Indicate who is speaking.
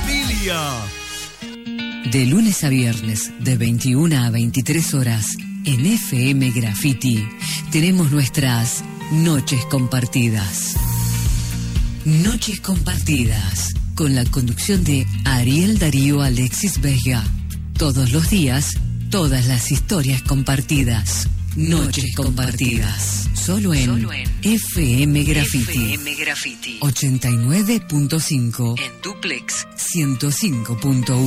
Speaker 1: Filia.
Speaker 2: De lunes a viernes, de 21 a 23 horas, en FM Graffiti, tenemos nuestras Noches Compartidas. Noches Compartidas, con la conducción de Ariel Darío Alexis Vega. Todos los días, todas las historias compartidas. Noches Compartidas, solo en FM Graffiti. 89.5 en Duplex 105.1.